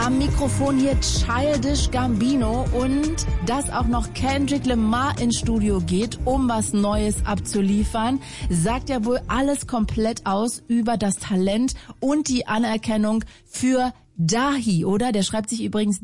Am Mikrofon hier Childish Gambino und dass auch noch Kendrick Lamar ins Studio geht, um was Neues abzuliefern, sagt ja wohl alles komplett aus über das Talent und die Anerkennung für Dahi, oder? Der schreibt sich übrigens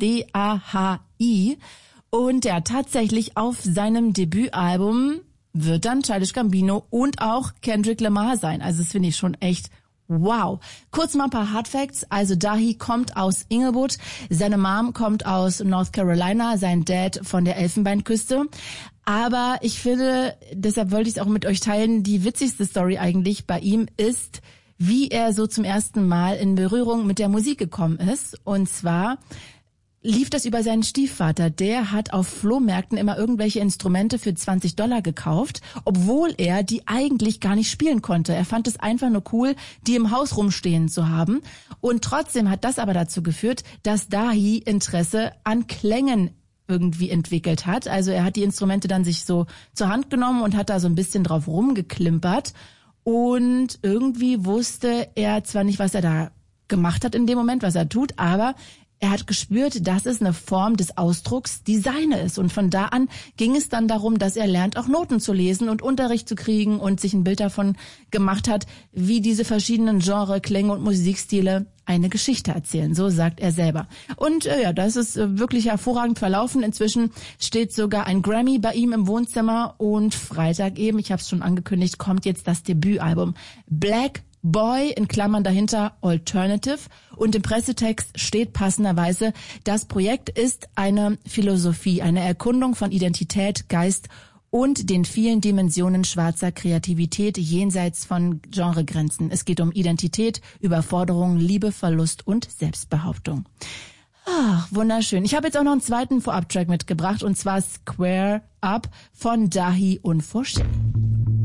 D-A-H-I und der tatsächlich auf seinem Debütalbum wird dann Childish Gambino und auch Kendrick Lamar sein. Also das finde ich schon echt wow. Kurz mal ein paar Hardfacts. Also Dahi kommt aus Inglewood, seine Mom kommt aus North Carolina, sein Dad von der Elfenbeinküste. Aber ich finde, deshalb wollte ich es auch mit euch teilen, die witzigste Story eigentlich bei ihm ist, wie er so zum ersten Mal in Berührung mit der Musik gekommen ist. Und zwar lief das über seinen Stiefvater. Der hat auf Flohmärkten immer irgendwelche Instrumente für $20 gekauft, obwohl er die eigentlich gar nicht spielen konnte. Er fand es einfach nur cool, die im Haus rumstehen zu haben. Und trotzdem hat das aber dazu geführt, dass Dahi Interesse an Klängen irgendwie entwickelt hat. Also er hat die Instrumente dann sich so zur Hand genommen und hat da so ein bisschen drauf rumgeklimpert. Und irgendwie wusste er zwar nicht, was er da gemacht hat in dem Moment, was er tut, aber er hat gespürt, dass es eine Form des Ausdrucks, die seine ist. Und von da an ging es dann darum, dass er lernt, auch Noten zu lesen und Unterricht zu kriegen und sich ein Bild davon gemacht hat, wie diese verschiedenen Genre, Klänge und Musikstile eine Geschichte erzählen. So sagt er selber. Und ja, das ist wirklich hervorragend verlaufen. Inzwischen steht sogar ein Grammy bei ihm im Wohnzimmer. Und Freitag eben, ich habe es schon angekündigt, kommt jetzt das Debütalbum Black Boy, in Klammern dahinter Alternative, und im Pressetext steht passenderweise, das Projekt ist eine Philosophie, eine Erkundung von Identität, Geist und den vielen Dimensionen schwarzer Kreativität jenseits von Genregrenzen. Es geht um Identität, Überforderung, Liebe, Verlust und Selbstbehauptung. Ach, wunderschön. Ich habe jetzt auch noch einen zweiten Vorab-Track mitgebracht, und zwar Square Up von Dahi und Foshe.